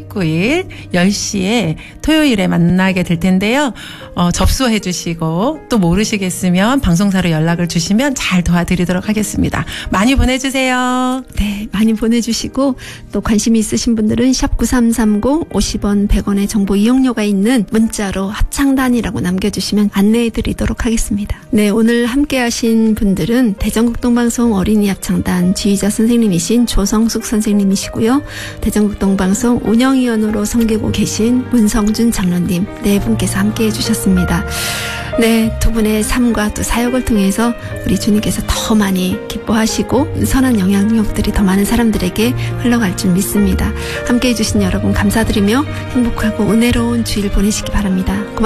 19일 10시에 토요일에 만나게 될 텐데요. 접수해 주시고 또 모르시겠으면 방송사로 연락을 주시면 잘 도와드리도록 하겠습니다. 많이 보내주세요. 네, 많이 보내주시고 또 관심이 있으신 분들은 샵 9330 50원 100원의 정보 이용료가 있는 문자로 합창단이라고 남겨주시면 안내해드리도록 하겠습니다. 네, 오늘 함께하신 분들은 대전국동방송 어린이 합창단 지휘자 선생님이신 조성숙 선생님이시고요. 대전국동방송 운영위원으로 섬기고 계신 문성준 장로님 네 분께서 함께해 주셨습니다. 네, 두 분의 삶과 또 사역을 통해서 우리 주님께서 더 많이 기뻐하시고 선한 영향력들이 더 많은 사람들에게 흘러갈 줄 믿습니다. 함께해 주신 여러분 감사드리며 행복하고 은혜로운 주일 보내시기 바랍니다. 고맙습니다.